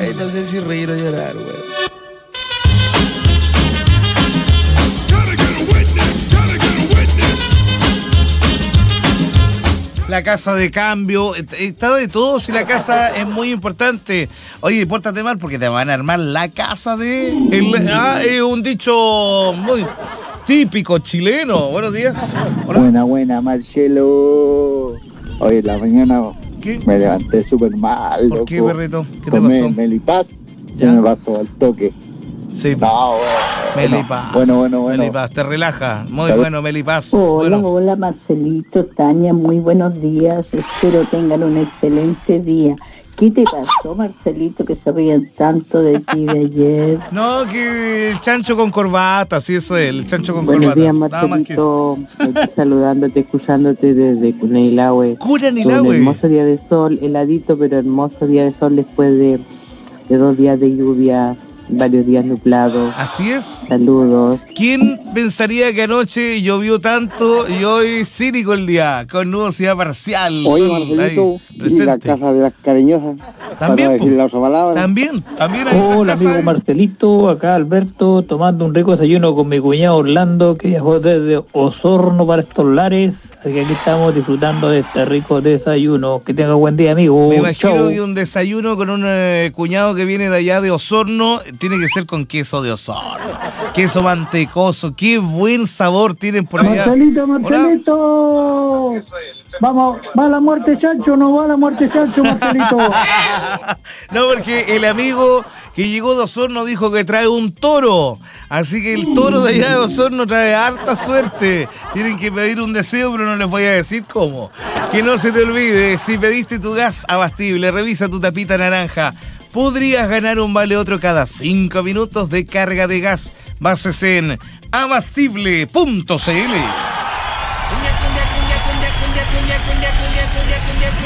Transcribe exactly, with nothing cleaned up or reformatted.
Ay, no sé si reír o llorar, weón. La casa de cambio, está de todo si la casa es muy importante. Oye, pórtate mal porque te van a armar la casa de... El, ah, es un dicho muy típico chileno. Buenos días. Hola. Buena, buena, Marcelo. Hoy en la mañana ¿Qué? me levanté súper mal, ¿Por loco. qué, perrito? ¿Qué te Tomé pasó? Melipaz, se ¿Ya? me pasó al toque. Sí. No, bueno. Melipaz. Bueno, bueno, bueno. Melipaz, te relaja. Muy bueno, Melipaz. Hola, Bueno. hola Marcelito, Tania, muy buenos días. Espero tengan un excelente día. ¿Qué te pasó, Marcelito, que se ríen tanto de ti de ayer? No, que el chancho con corbata, sí, eso es, el chancho con Buenos corbata. días, Nada más que eso. Marcelito. Estoy saludándote, escuchándote desde Curanilahue. Curanilahue. Un hermoso día de sol, heladito, pero hermoso día de sol después de, de dos días de lluvia, varios días nublados. Así es. Saludos. ¿Quién pensaría que anoche llovió tanto y hoy cínico el día, con nubosidad parcial? Oye, Sol Marcelito, ahí, y la presente. casa de las cariñosas. También, para po. decir la otra palabra. También, también hay Hola una casa amigo de- Marcelito, acá Alberto, tomando un rico desayuno con mi cuñado Orlando, que viajó desde Osorno para estos lares, así que aquí estamos disfrutando de este rico desayuno. Que tenga buen día, amigo. Me imagino Chau. que un desayuno con un eh, cuñado que viene de allá de Osorno tiene que ser con queso de Osorno. Queso mantecoso, qué buen sabor tienen por allá. Marcelito, Marcelito. Vamos, ¿va la muerte Chancho o no va la muerte Chancho, Marcelito? No, porque el amigo que llegó de Osorno dijo que trae un toro. Así que el toro de allá de Osorno trae harta suerte. Tienen que pedir un deseo, pero no les voy a decir cómo. Que no se te olvide, si pediste tu gas abastible, revisa tu tapita naranja. Podrías ganar un vale otro cada cinco minutos de carga de gas. Bases en abastible punto c l.